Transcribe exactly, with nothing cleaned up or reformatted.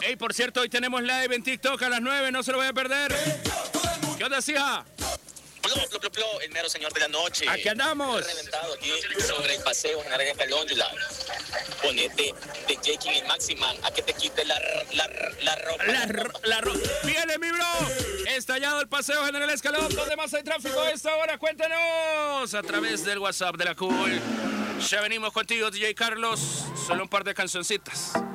Hey, por cierto, hoy tenemos live en TikTok a las nueve, no se lo voy a perder. ¿Qué onda, hija? Plo, plo, plo, plo, el mero señor de la noche. Aquí andamos. Reventado aquí sobre el paseo general de Calóndula. Ponete de Jekin y Maximan a que te quite la, la, la ropa. La, la ropa. Viene, mi bro. Estallado el paseo General Escalón. ¿Dónde más hay tráfico a esta hora? Cuéntanos a través del WhatsApp de la Cool. Ya venimos contigo, D J Carlos. Solo un par de cancioncitas.